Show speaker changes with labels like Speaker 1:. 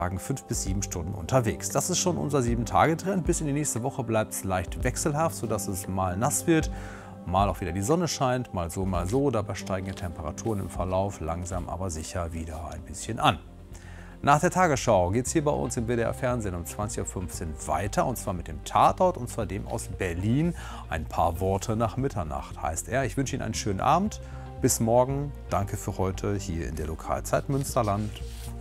Speaker 1: 5 bis 7 Stunden unterwegs. Das ist schon unser 7-Tage-Trend. Bis in die nächste Woche bleibt es leicht wechselhaft, sodass es mal nass wird, mal auch wieder die Sonne scheint, mal so, mal so. Dabei steigen die Temperaturen im Verlauf langsam aber sicher wieder ein bisschen an. Nach der Tagesschau geht es hier bei uns im WDR Fernsehen um 20:15 Uhr weiter, und zwar mit dem Tatort, und zwar dem aus Berlin. Ein paar Worte nach Mitternacht heißt er. Ich wünsche Ihnen einen schönen Abend. Bis morgen. Danke für heute hier in der Lokalzeit Münsterland.